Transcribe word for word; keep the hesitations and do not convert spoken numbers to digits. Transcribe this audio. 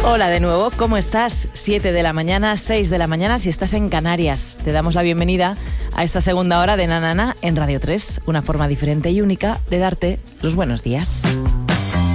Hola de nuevo, ¿cómo estás? siete de la mañana, seis de la mañana si estás en Canarias. Te damos la bienvenida a esta segunda hora de Na Na Na en Radio tres, una forma diferente y única de darte los buenos días.